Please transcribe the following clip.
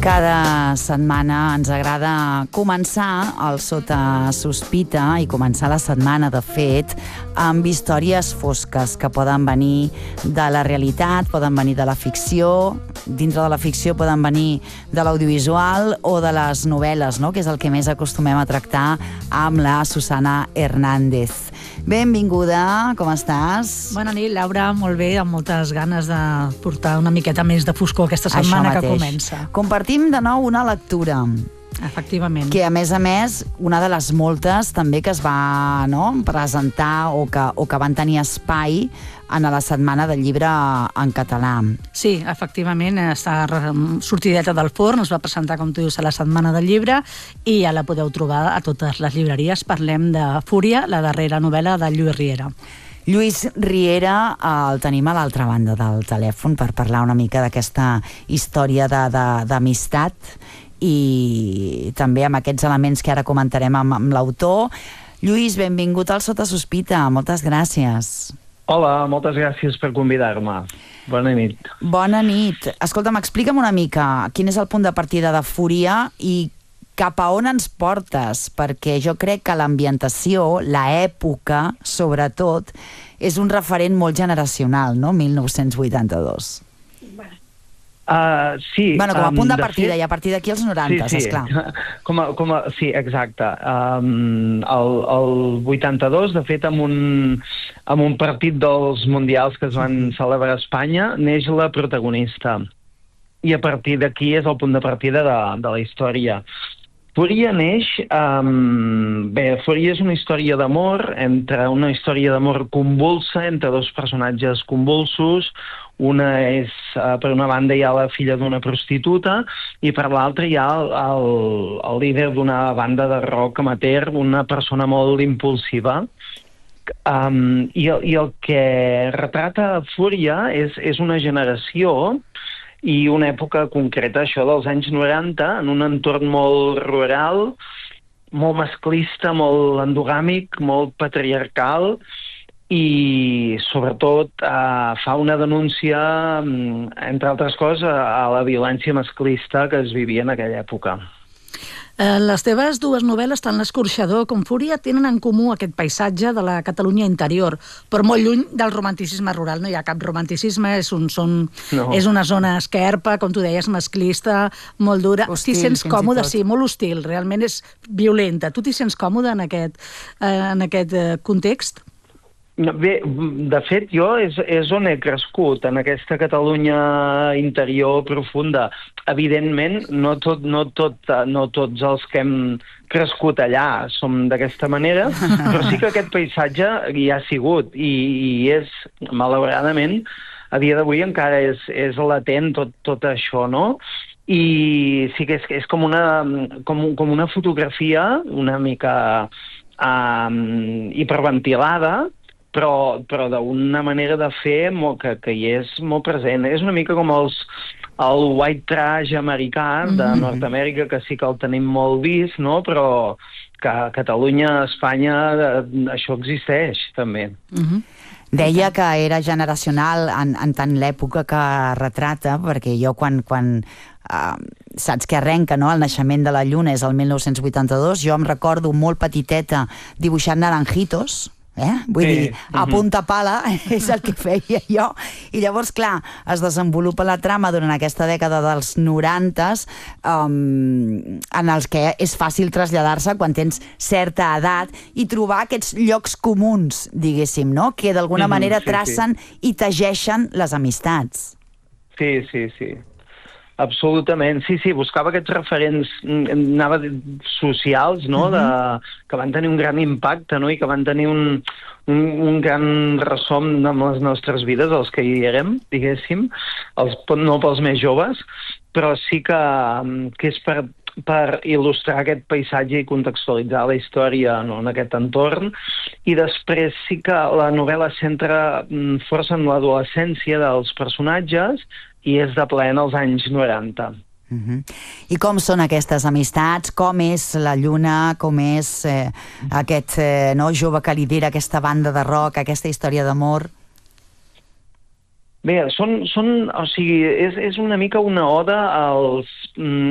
Cada setmana ens agrada començar el Sota Sospita i començar la setmana, de fet, amb històries fosques que poden venir de la realitat, poden venir de la ficció, dintre de la ficció poden venir de l'audiovisual o de les novel·les, no? Que és el que més acostumem a tractar amb la Susana Hernández. Benvinguda, com estàs? Bona nit, Laura, molt bé, amb moltes ganes de portar una miqueta més de foscor aquesta setmana que comença. Compartim de nou una lectura. Efectivament. Que, a més, una de les moltes també que es va presentar o que van tenir espai en la Setmana del Llibre en català. Sí, efectivament, està sortideta del forn, es va presentar, com tu dius, a la Setmana del Llibre i ja la podeu trobar a totes les llibreries. Parlem de Fúria, la darrera novel·la de Lluís Riera. Lluís Riera el tenim a l'altra banda del telèfon per parlar una mica d'aquesta història d'amistat i també amb aquests elements que ara comentarem amb l'autor. Lluís, benvingut al Sota Sospita. Moltes gràcies. Hola, moltes gràcies per convidar-me. Bona nit. Bona nit. Escolta'm, explica'm una mica quin és el punt de partida de Fúria i cap a on ens portes, perquè jo crec que l'ambientació, l'època, sobretot, és un referent molt generacional, no? 1982. Sí. Bueno, com a punt de partida, i a partir d'aquí els 90, sí. esclar. Sí, exacte. El 82, de fet, amb un partit dels Mundials que es van celebrar a Espanya, neix la protagonista. I a partir d'aquí és el punt de partida de la història. Fúria neix... Fúria és una història d'amor, una història d'amor convulsa entre dos personatges convulsos. Una és, per una banda, hi ha la filla d'una prostituta i per l'altra hi ha el líder d'una banda de rock amateur, una persona molt impulsiva. I el que retrata Fúria és una generació i una època concreta, això dels anys 90, en un entorn molt rural, molt masclista, molt endogàmic, molt patriarcal i, sobretot, fa una denúncia, entre altres coses, a la violència masclista que es vivia en aquella època. Les teves dues novel·les, tant L'Escorxador com Fúria, tenen en comú aquest paisatge de la Catalunya interior, però molt lluny del romanticisme rural. No hi ha cap romanticisme, és una zona esquerpa, com tu deies, masclista, molt dura. T'hi sents còmode? Sí, molt hostil, realment és violenta. Tu t'hi sents còmode en aquest context? Bé, de fet, jo és on he crescut, en aquesta Catalunya interior profunda. Evidentment, no tots els que hem crescut allà som d'aquesta manera, però sí que aquest paisatge hi ha sigut i és, malauradament, a dia d'avui encara és latent tot això, no? I sí que és com una fotografia una mica hiperventilada, però d'una manera de fer que hi és molt present. És una mica com el white trash americà de Nord-Amèrica, que sí que el tenim molt vist, no? Però que a Catalunya, a Espanya, això existeix, també. Deia que era generacional en tant l'època que retrata, perquè jo quan saps que arrenca, no? El naixement de la Lluna és el 1982, jo em recordo molt petiteta dibuixant naranjitos, vull dir, a punta pala és el que feia jo, i llavors, clar, es desenvolupa la trama durant aquesta dècada dels 90s en els que és fàcil traslladar-se quan tens certa edat i trobar aquests llocs comuns, diguéssim, no? Que d'alguna manera tracen i tegeixen les amistats. Sí. Absolutament, sí, buscava aquests referents socials, no? Que van tenir un gran impacte, no? I que van tenir un gran ressom amb les nostres vides, els que hi érem, diguéssim, no pels més joves, però sí que és per il·lustrar aquest paisatge i contextualitzar la història, no? En aquest entorn. I després sí que la novel·la centra força en l'adolescència dels personatges i és de ple en els anys 90. I com són aquestes amistats? Com és la Lluna? Com és aquest jove que lidera aquesta banda de rock, aquesta història d'amor? Bé, és una mica una oda als